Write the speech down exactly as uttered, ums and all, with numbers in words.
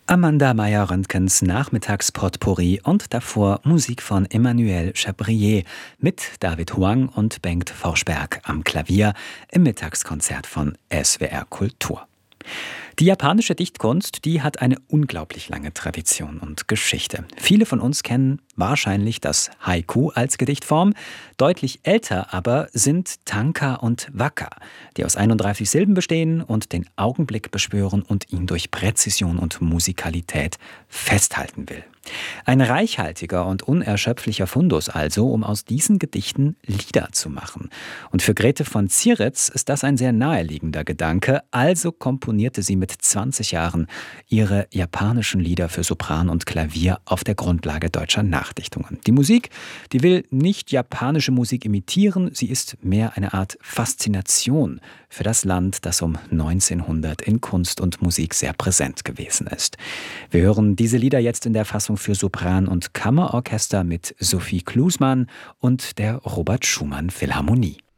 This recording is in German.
Amanda Meyer-Röntgens Nachmittagspotpourri und davor Musik von Emmanuel Chabrier mit David Huang und Bengt Forschberg am Klavier im Mittagskonzert von S W R Kultur. Die japanische Dichtkunst, die hat eine unglaublich lange Tradition und Geschichte. Viele von uns kennen wahrscheinlich das Haiku als Gedichtform. Deutlich älter aber sind Tanka und Waka, die aus einunddreißig Silben bestehen und den Augenblick beschwören und ihn durch Präzision und Musikalität festhalten will. Ein reichhaltiger und unerschöpflicher Fundus also, um aus diesen Gedichten Lieder zu machen. Und für Grete von Zieritz ist das ein sehr naheliegender Gedanke, also komponierte sie mit zwanzig Jahren ihre japanischen Lieder für Sopran und Klavier auf der Grundlage deutscher Nachdichtungen. Die Musik, die will nicht japanische Musik imitieren, sie ist mehr eine Art Faszination für das Land, das um neunzehnhundert in Kunst und Musik sehr präsent gewesen ist. Wir hören diese Lieder jetzt in der Fassung für Sopran- und Kammerorchester mit Sophie Klusmann und der Robert Schumann Philharmonie.